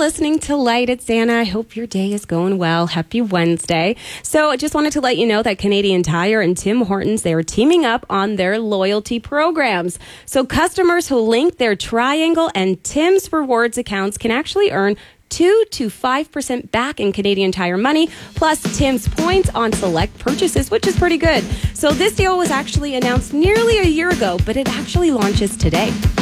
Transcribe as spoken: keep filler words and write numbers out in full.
listening to Light. It's Anna. I hope your day is going well. Happy Wednesday. So I just wanted to let you know that Canadian Tire and Tim Hortons, they are teaming up on their loyalty programs. So customers who link their Triangle and Tim's Rewards accounts can actually earn two to five percent back in Canadian Tire money, plus Tim's points on select purchases, which is pretty good. So this deal was actually announced nearly a year ago, but it actually launches today.